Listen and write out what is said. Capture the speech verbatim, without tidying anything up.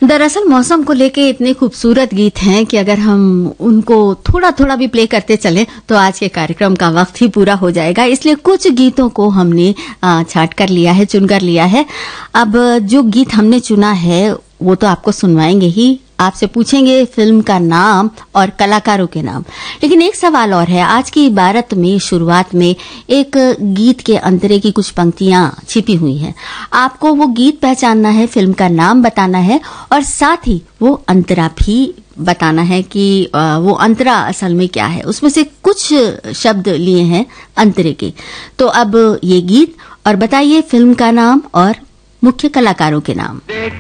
दरअसल मौसम को लेके इतने खूबसूरत गीत हैं कि अगर हम उनको थोड़ा थोड़ा भी प्ले करते चले तो आज के कार्यक्रम का वक्त ही पूरा हो जाएगा। इसलिए कुछ गीतों को हमने छांट कर लिया है, चुन कर लिया है। अब जो गीत हमने चुना है वो तो आपको सुनवाएंगे ही, आपसे पूछेंगे फिल्म का नाम और कलाकारों के नाम। लेकिन एक सवाल और है, आज की इबारत में शुरुआत में एक गीत के अंतरे की कुछ पंक्तियां छिपी हुई हैं। आपको वो गीत पहचानना है, फिल्म का नाम बताना है और साथ ही वो अंतरा भी बताना है कि वो अंतरा असल में क्या है। उसमें से कुछ शब्द लिए हैं अंतरे के। तो अब ये गीत और बताइए फिल्म का नाम और मुख्य कलाकारों के नाम।